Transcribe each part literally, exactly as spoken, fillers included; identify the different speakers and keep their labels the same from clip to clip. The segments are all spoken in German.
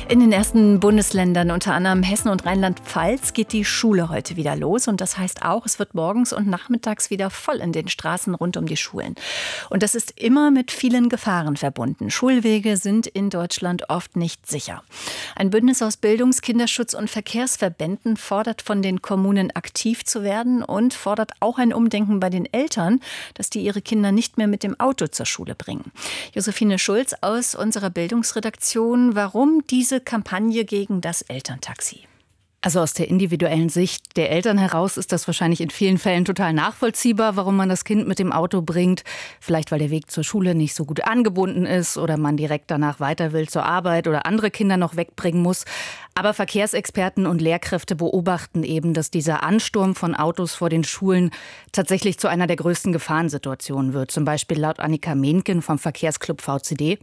Speaker 1: In den ersten Bundesländern, unter anderem Hessen und Rheinland-Pfalz, geht die Schule heute wieder los. Und das heißt auch, es wird morgens und nachmittags wieder voll in den Straßen rund um die Schulen. Und das ist immer mit vielen Gefahren verbunden. Schulwege sind in Deutschland oft nicht sicher. Ein Bündnis aus Bildungs-, Kinderschutz- und Verkehrsverbänden fordert von den Kommunen aktiv zu werden und fordert auch ein Umdenken bei den Eltern, dass die ihre Kinder nicht mehr mit dem Auto zur Schule bringen. Josephine Schulz aus unserer Bildungsredaktion, warum diese Kampagne gegen das Elterntaxi?
Speaker 2: Also aus der individuellen Sicht der Eltern heraus ist das wahrscheinlich in vielen Fällen total nachvollziehbar, warum man das Kind mit dem Auto bringt. Vielleicht, weil der Weg zur Schule nicht so gut angebunden ist oder man direkt danach weiter will zur Arbeit oder andere Kinder noch wegbringen muss. Aber Verkehrsexperten und Lehrkräfte beobachten eben, dass dieser Ansturm von Autos vor den Schulen tatsächlich zu einer der größten Gefahrensituationen wird. Zum Beispiel laut Annika Mehnken vom Verkehrsclub V C D.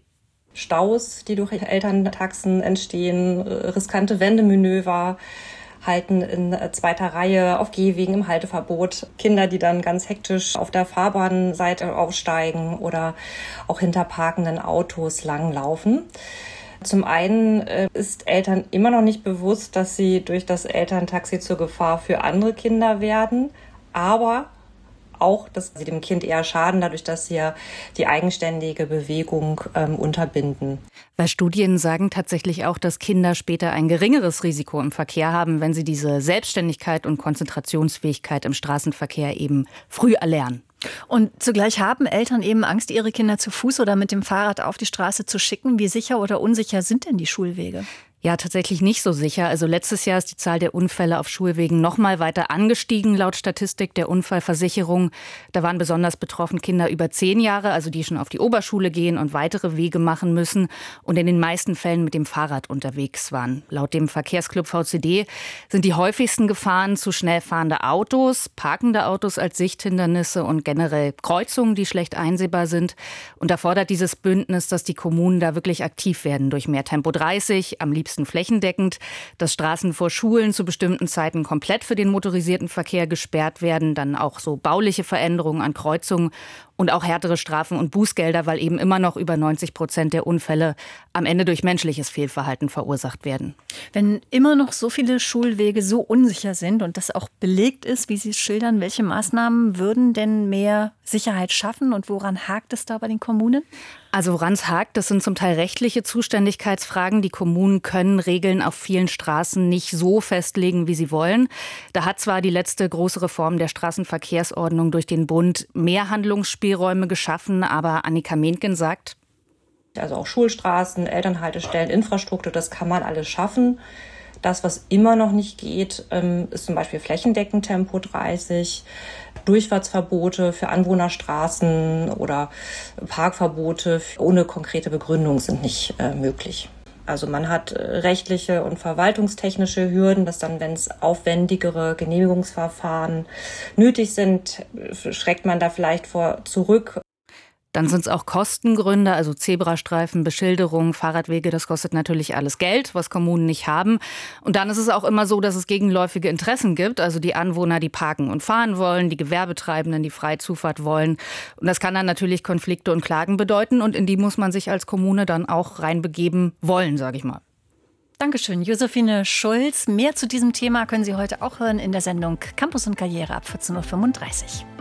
Speaker 3: Staus, die durch Elterntaxen entstehen, riskante Wendemanöver, Halten in zweiter Reihe auf Gehwegen im Halteverbot, Kinder, die dann ganz hektisch auf der Fahrbahnseite aufsteigen oder auch hinter parkenden Autos langlaufen. Zum einen ist Eltern immer noch nicht bewusst, dass sie durch das Elterntaxi zur Gefahr für andere Kinder werden, aber auch, dass sie dem Kind eher schaden, dadurch, dass sie ja die eigenständige Bewegung ähm, unterbinden.
Speaker 2: Weil Studien sagen tatsächlich auch, dass Kinder später ein geringeres Risiko im Verkehr haben, wenn sie diese Selbstständigkeit und Konzentrationsfähigkeit im Straßenverkehr eben früh erlernen.
Speaker 1: Und zugleich haben Eltern eben Angst, ihre Kinder zu Fuß oder mit dem Fahrrad auf die Straße zu schicken. Wie sicher oder unsicher sind denn die Schulwege?
Speaker 2: Ja, tatsächlich nicht so sicher. Also letztes Jahr ist die Zahl der Unfälle auf Schulwegen noch mal weiter angestiegen, laut Statistik der Unfallversicherung. Da waren besonders betroffen Kinder über zehn Jahre, also die schon auf die Oberschule gehen und weitere Wege machen müssen und in den meisten Fällen mit dem Fahrrad unterwegs waren. Laut dem Verkehrsclub V C D sind die häufigsten Gefahren zu schnell fahrende Autos, parkende Autos als Sichthindernisse und generell Kreuzungen, die schlecht einsehbar sind. Und da fordert dieses Bündnis, dass die Kommunen da wirklich aktiv werden durch mehr Tempo dreißig, am liebsten flächendeckend, dass Straßen vor Schulen zu bestimmten Zeiten komplett für den motorisierten Verkehr gesperrt werden, dann auch so bauliche Veränderungen an Kreuzungen und auch härtere Strafen und Bußgelder, weil eben immer noch über neunzig Prozent der Unfälle am Ende durch menschliches Fehlverhalten verursacht werden.
Speaker 1: Wenn immer noch so viele Schulwege so unsicher sind und das auch belegt ist, wie Sie es schildern, welche Maßnahmen würden denn mehr Sicherheit schaffen und woran hakt es da bei den Kommunen?
Speaker 2: Also woran es hakt, das sind zum Teil rechtliche Zuständigkeitsfragen. Die Kommunen können Regeln auf vielen Straßen nicht so festlegen, wie sie wollen. Da hat zwar die letzte große Reform der Straßenverkehrsordnung durch den Bund mehr Handlungsspielräume geschaffen, aber Annika Mehnken sagt,
Speaker 3: also auch Schulstraßen, Elternhaltestellen, Infrastruktur, das kann man alles schaffen. Das, was immer noch nicht geht, ist zum Beispiel flächendeckend Tempo dreißig, Durchfahrtsverbote für Anwohnerstraßen oder Parkverbote ohne konkrete Begründung sind nicht äh, möglich. Also man hat rechtliche und verwaltungstechnische Hürden, dass dann, wenn es aufwendigere Genehmigungsverfahren nötig sind, schreckt man da vielleicht vor zurück.
Speaker 2: Dann sind es auch Kostengründe, also Zebrastreifen, Beschilderung, Fahrradwege, das kostet natürlich alles Geld, was Kommunen nicht haben. Und dann ist es auch immer so, dass es gegenläufige Interessen gibt, also die Anwohner, die parken und fahren wollen, die Gewerbetreibenden, die freie Zufahrt wollen. Und das kann dann natürlich Konflikte und Klagen bedeuten und in die muss man sich als Kommune dann auch reinbegeben wollen, sage ich mal.
Speaker 1: Dankeschön, Josephine Schulz. Mehr zu diesem Thema können Sie heute auch hören in der Sendung Campus und Karriere ab vierzehn Uhr fünfunddreißig.